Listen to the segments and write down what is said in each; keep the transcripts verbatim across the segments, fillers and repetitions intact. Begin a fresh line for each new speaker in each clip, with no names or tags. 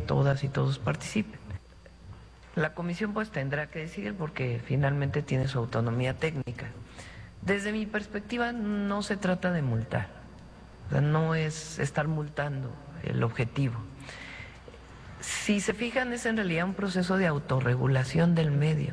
todas y todos participen. La comisión pues tendrá que decidir porque finalmente tiene su autonomía técnica. Desde mi perspectiva no se trata de multar, o sea, no es estar multando el objetivo. Si se fijan, es en realidad un proceso de autorregulación del medio,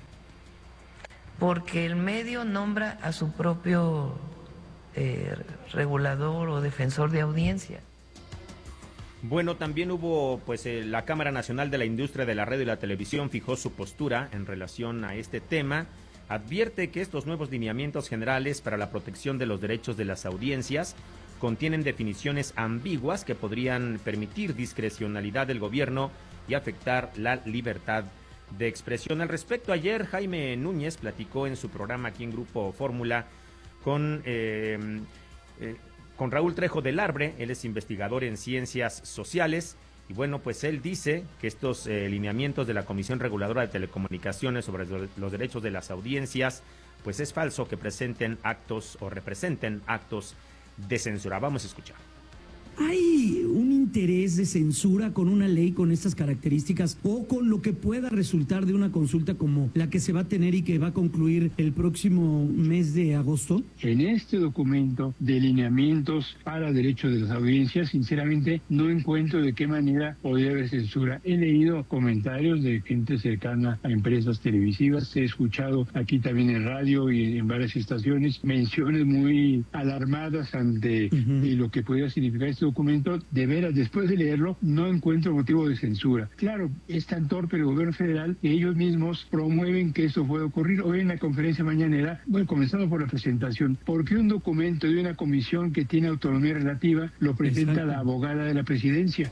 porque el medio nombra a su propio eh, regulador o defensor de audiencia.
Bueno, también hubo, pues eh, la Cámara Nacional de la Industria de la Radio y la Televisión fijó su postura en relación a este tema. Advierte que estos nuevos lineamientos generales para la protección de los derechos de las audiencias contienen definiciones ambiguas que podrían permitir discrecionalidad del gobierno y afectar la libertad de expresión. Al respecto, ayer Jaime Núñez platicó en su programa aquí en Grupo Fórmula con... Eh, eh, con Raúl Trejo del Arbre. Él es investigador en ciencias sociales y bueno, pues él dice que estos eh, lineamientos de la Comisión Reguladora de Telecomunicaciones sobre los derechos de las audiencias, pues es falso que presenten actos o representen actos de censura. Vamos a escuchar.
¿Hay un interés de censura con una ley con estas características o con lo que pueda resultar de una consulta como la que se va a tener y que va a concluir el próximo mes de agosto?
En este documento de lineamientos para derechos de las audiencias, sinceramente no encuentro de qué manera podría haber censura. He leído comentarios de gente cercana a empresas televisivas, he escuchado aquí también en radio y en varias estaciones menciones muy alarmadas ante uh-huh. eh, lo que podría significar este documento. De veras, después de leerlo, no encuentro motivo de censura. Claro, es tan torpe el gobierno federal que ellos mismos promueven que esto pueda ocurrir. Hoy en la conferencia mañanera, bueno, comenzando por la presentación, ¿por qué un documento de una comisión que tiene autonomía relativa lo presenta Exacto. la abogada de la presidencia?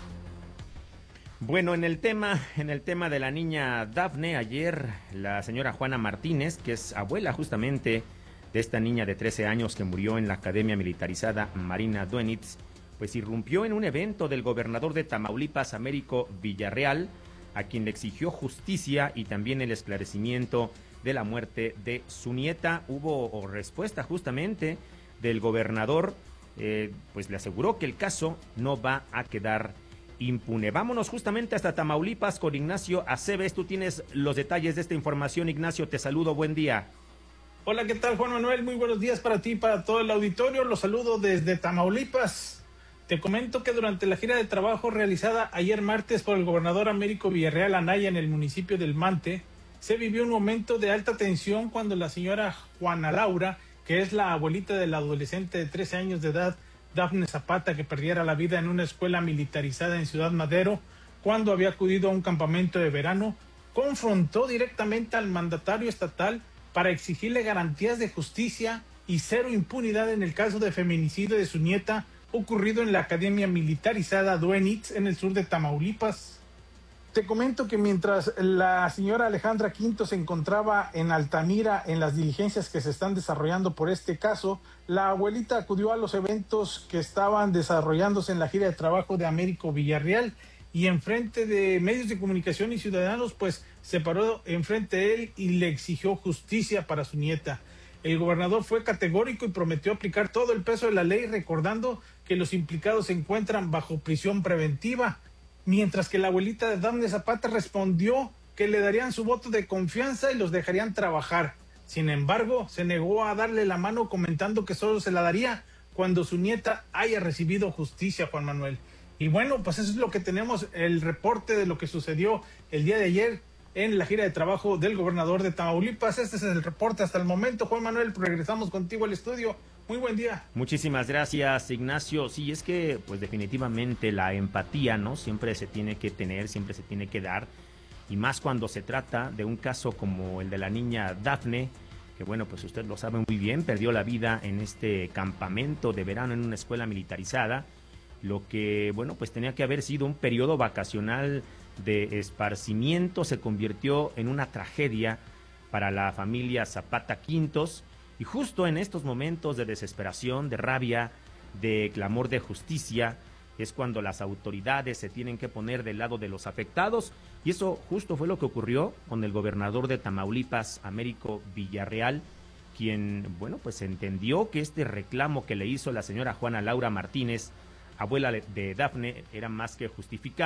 Bueno, en el tema, en el tema de la niña Dafne, ayer la señora Juana Martínez, que es abuela justamente de esta niña de trece años que murió en la Academia Militarizada Marina Duenitz, pues irrumpió en un evento del gobernador de Tamaulipas, Américo Villarreal, a quien le exigió justicia y también el esclarecimiento de la muerte de su nieta. Hubo respuesta justamente del gobernador, eh, pues le aseguró que el caso no va a quedar impune. Vámonos justamente hasta Tamaulipas con Ignacio Aceves. Tú tienes los detalles de esta información, Ignacio, te saludo, buen día.
Hola, ¿qué tal, Juan Manuel? Muy buenos días para ti y para todo el auditorio. Los saludo desde Tamaulipas. Te comento que durante la gira de trabajo realizada ayer martes por el gobernador Américo Villarreal Anaya en el municipio del Mante, se vivió un momento de alta tensión cuando la señora Juana Laura, que es la abuelita del adolescente de trece años de edad, Dafne Zapata, que perdiera la vida en una escuela militarizada en Ciudad Madero, cuando había acudido a un campamento de verano, confrontó directamente al mandatario estatal para exigirle garantías de justicia y cero impunidad en el caso de feminicidio de su nieta ocurrido en la Academia Militarizada Duenitz en el sur de Tamaulipas. Te comento que mientras la señora Alejandra Quinto se encontraba en Altamira en las diligencias que se están desarrollando por este caso, la abuelita acudió a los eventos que estaban desarrollándose en la gira de trabajo de Américo Villarreal y enfrente de medios de comunicación y ciudadanos, pues se paró enfrente de él y le exigió justicia para su nieta. El gobernador fue categórico y prometió aplicar todo el peso de la ley, recordando que los implicados se encuentran bajo prisión preventiva, mientras que la abuelita de Dafne Zapata respondió que le darían su voto de confianza y los dejarían trabajar. Sin embargo, se negó a darle la mano, comentando que solo se la daría cuando su nieta haya recibido justicia, Juan Manuel. Y bueno, pues eso es lo que tenemos, el reporte de lo que sucedió el día de ayer en la gira de trabajo del gobernador de Tamaulipas. Este es el reporte hasta el momento. Juan Manuel, regresamos contigo al estudio. Muy buen día.
Muchísimas gracias, Ignacio. Sí, es que pues definitivamente la empatía, ¿no? Siempre se tiene que tener, siempre se tiene que dar, y más cuando se trata de un caso como el de la niña Dafne, que bueno, pues usted lo sabe muy bien, perdió la vida en este campamento de verano en una escuela militarizada, lo que, bueno, pues tenía que haber sido un periodo vacacional de esparcimiento, se convirtió en una tragedia para la familia Zapata Quintos, y justo en estos momentos de desesperación, de rabia, de clamor de justicia, es cuando las autoridades se tienen que poner del lado de los afectados, y eso justo fue lo que ocurrió con el gobernador de Tamaulipas, Américo Villarreal, quien, bueno, pues entendió que este reclamo que le hizo la señora Juana Laura Martínez, abuela de Dafne, era más que justificado.